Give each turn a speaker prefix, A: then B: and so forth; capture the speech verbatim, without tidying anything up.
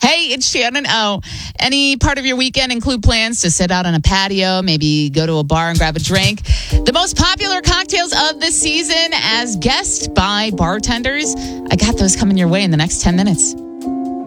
A: Hey, it's Shannon O. Any part of your weekend include plans to sit out on a patio, maybe go to a bar and grab a drink? The most popular cocktails of the season as guessed by bartenders. I got those coming your way in the next ten minutes.